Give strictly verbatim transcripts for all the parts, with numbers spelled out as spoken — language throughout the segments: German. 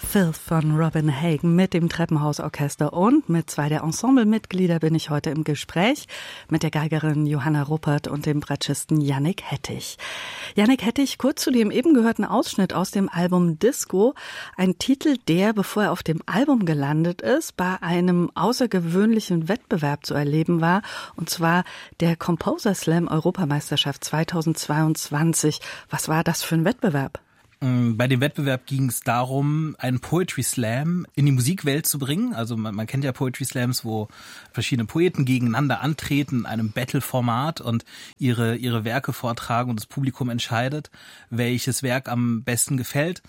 Filth von Robin Hagen mit dem Treppenhausorchester und mit zwei der Ensemblemitglieder bin ich heute im Gespräch mit der Geigerin Johanna Ruppert und dem Bratschisten Yannick Hettich. Yannick Hettich, kurz zu dem eben gehörten Ausschnitt aus dem Album Disco, ein Titel, der, bevor er auf dem Album gelandet ist, bei einem außergewöhnlichen Wettbewerb zu erleben war, und zwar der Composer Slam Europameisterschaft zweitausendzweiundzwanzig. Was war das für ein Wettbewerb? Bei dem Wettbewerb ging es darum, einen Poetry Slam in die Musikwelt zu bringen. Also man, man kennt ja Poetry Slams, wo verschiedene Poeten gegeneinander antreten in einem Battle-Format und ihre ihre Werke vortragen und das Publikum entscheidet, welches Werk am besten gefällt.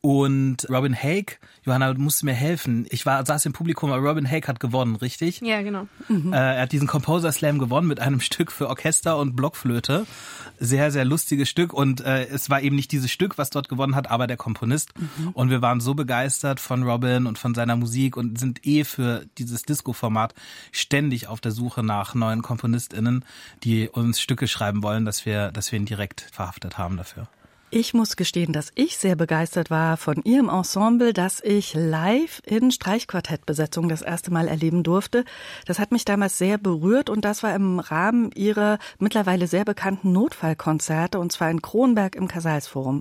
Und Robin Haig, Johanna, du musst mir helfen. Ich war saß im Publikum, aber Robin Haig hat gewonnen, richtig? Ja, genau. Mhm. Äh, er hat diesen Composer Slam gewonnen mit einem Stück für Orchester und Blockflöte. Sehr, sehr lustiges Stück. Und äh, es war eben nicht dieses Stück, was dort gewonnen hat, aber der Komponist. Mhm. Und wir waren so begeistert von Robin und von seiner Musik und sind eh für dieses Disco-Format ständig auf der Suche nach neuen KomponistInnen, die uns Stücke schreiben wollen, dass wir, dass wir ihn direkt verhaftet haben dafür. Ich muss gestehen, dass ich sehr begeistert war von Ihrem Ensemble, das ich live in Streichquartettbesetzung das erste Mal erleben durfte. Das hat mich damals sehr berührt und das war im Rahmen Ihrer mittlerweile sehr bekannten Notfallkonzerte, und zwar in Kronberg im Casals-Forum.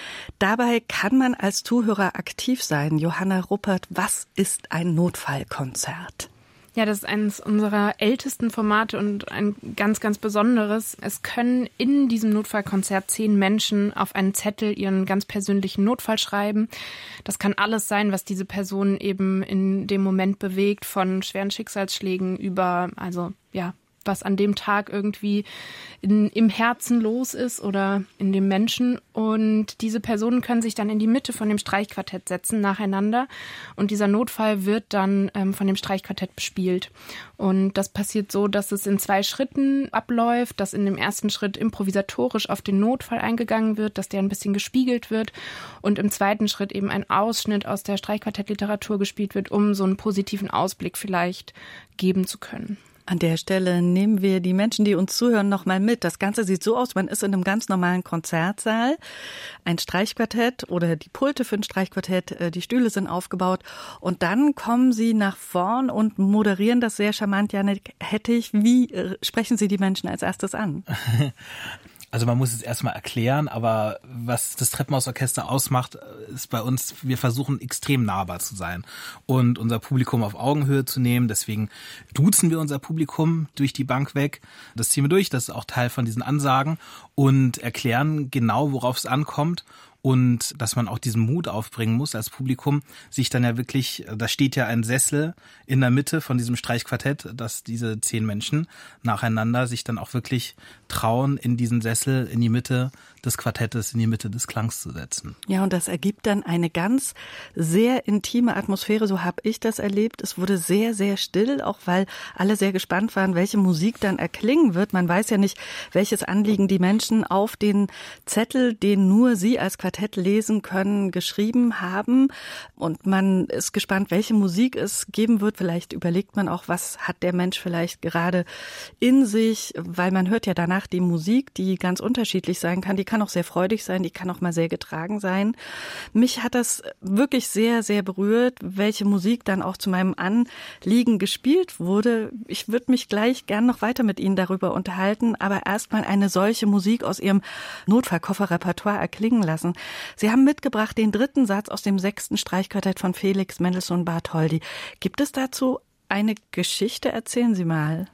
Dabei kann man als Zuhörer aktiv sein. Johanna Ruppert, was ist ein Notfallkonzert? Ja, das ist eines unserer ältesten Formate und ein ganz, ganz besonderes. Es können in diesem Notfallkonzert zehn Menschen auf einen Zettel ihren ganz persönlichen Notfall schreiben. Das kann alles sein, was diese Person eben in dem Moment bewegt, von schweren Schicksalsschlägen über, also ja, was an dem Tag irgendwie in, im Herzen los ist oder in dem Menschen. Und diese Personen können sich dann in die Mitte von dem Streichquartett setzen, nacheinander. Und dieser Notfall wird dann ähm, von dem Streichquartett bespielt. Und das passiert so, dass es in zwei Schritten abläuft, dass in dem ersten Schritt improvisatorisch auf den Notfall eingegangen wird, dass der ein bisschen gespiegelt wird. Und im zweiten Schritt eben ein Ausschnitt aus der Streichquartettliteratur gespielt wird, um so einen positiven Ausblick vielleicht geben zu können. An der Stelle nehmen wir die Menschen, die uns zuhören, noch mal mit. Das Ganze sieht so aus, man ist in einem ganz normalen Konzertsaal. Ein Streichquartett oder die Pulte für ein Streichquartett, die Stühle sind aufgebaut. Und dann kommen Sie nach vorn und moderieren das sehr charmant. Yannick Hettich, wie sprechen Sie die Menschen als erstes an? Also man muss es erstmal erklären, aber was das Treppenhausorchester ausmacht, ist bei uns, wir versuchen extrem nahbar zu sein und unser Publikum auf Augenhöhe zu nehmen. Deswegen duzen wir unser Publikum durch die Bank weg. Das ziehen wir durch, das ist auch Teil von diesen Ansagen, und erklären genau, worauf es ankommt. Und dass man auch diesen Mut aufbringen muss als Publikum, sich dann ja wirklich, da steht ja ein Sessel in der Mitte von diesem Streichquartett, dass diese zehn Menschen nacheinander sich dann auch wirklich trauen, in diesen Sessel, in die Mitte des Quartettes, in die Mitte des Klangs zu setzen. Ja, und das ergibt dann eine ganz sehr intime Atmosphäre, so habe ich das erlebt. Es wurde sehr, sehr still, auch weil alle sehr gespannt waren, welche Musik dann erklingen wird. Man weiß ja nicht, welches Anliegen die Menschen auf den Zettel, den nur Sie als Quartett lesen können, geschrieben haben. Und man ist gespannt, welche Musik es geben wird. Vielleicht überlegt man auch, was hat der Mensch vielleicht gerade in sich, weil man hört ja danach die Musik, die ganz unterschiedlich sein kann. Die kann auch sehr freudig sein, die kann auch mal sehr getragen sein. Mich hat das wirklich sehr, sehr berührt, welche Musik dann auch zu meinem Anliegen gespielt wurde. Ich würde mich gleich gern noch weiter mit Ihnen darüber unterhalten, aber erstmal eine solche Musik aus Ihrem Notfallkofferrepertoire erklingen lassen. Sie haben mitgebracht den dritten Satz aus dem sechsten Streichquartett von Felix Mendelssohn Bartholdy. Gibt es dazu eine Geschichte? Erzählen Sie mal.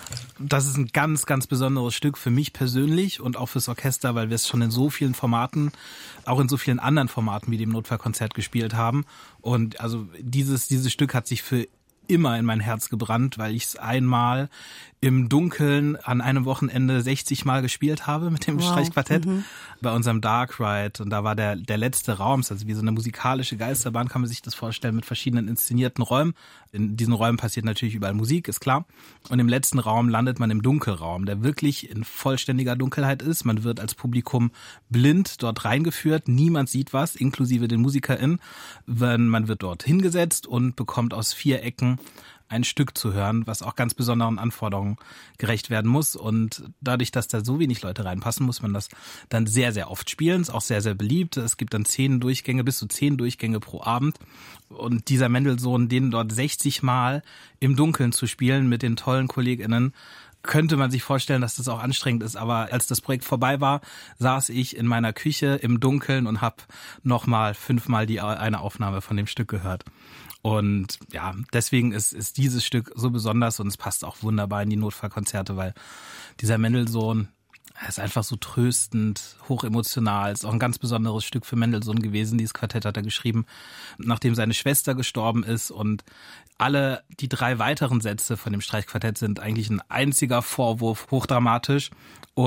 Das ist ein ganz, ganz besonderes Stück für mich persönlich und auch fürs Orchester, weil wir es schon in so vielen Formaten, auch in so vielen anderen Formaten wie dem Notfallkonzert gespielt haben. Und also dieses, dieses Stück hat sich für immer in mein Herz gebrannt, weil ich es einmal im Dunkeln an einem Wochenende sechzig Mal gespielt habe mit dem wow. Streichquartett mhm. bei unserem Dark Ride. Und da war der der letzte Raum, also wie so eine musikalische Geisterbahn, kann man sich das vorstellen, mit verschiedenen inszenierten Räumen. In diesen Räumen passiert natürlich überall Musik, ist klar. Und im letzten Raum landet man im Dunkelraum, der wirklich in vollständiger Dunkelheit ist. Man wird als Publikum blind dort reingeführt. Niemand sieht was, inklusive den MusikerInnen. Man wird dort hingesetzt und bekommt aus vier Ecken ein Stück zu hören, was auch ganz besonderen Anforderungen gerecht werden muss. Und dadurch, dass da so wenig Leute reinpassen, muss man das dann sehr, sehr oft spielen. Ist auch sehr, sehr beliebt. Es gibt dann zehn Durchgänge, bis zu zehn Durchgänge pro Abend. Und dieser Mendelssohn, den dort sechzig Mal im Dunkeln zu spielen mit den tollen KollegInnen, könnte man sich vorstellen, dass das auch anstrengend ist. Aber als das Projekt vorbei war, saß ich in meiner Küche im Dunkeln und habe nochmal fünfmal die eine Aufnahme von dem Stück gehört. Und ja, deswegen ist, ist dieses Stück so besonders und es passt auch wunderbar in die Notfallkonzerte, weil dieser Mendelssohn ist einfach so tröstend, hochemotional. Ist auch ein ganz besonderes Stück für Mendelssohn gewesen. Dieses Quartett hat er geschrieben, nachdem seine Schwester gestorben ist. Und alle die drei weiteren Sätze von dem Streichquartett sind eigentlich ein einziger Vorwurf, hochdramatisch.